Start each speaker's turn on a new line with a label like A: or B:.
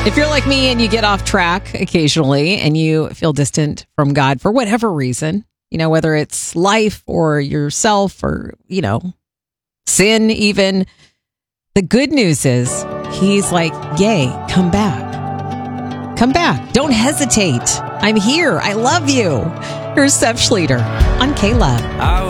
A: If you're like me and you get off track occasionally and you feel distant from God for whatever reason, whether it's life or yourself or, sin even, the good news is he's like, yay, come back. Come back. Don't hesitate. I'm here. I love you. Here's Steph Schleter on K-Love.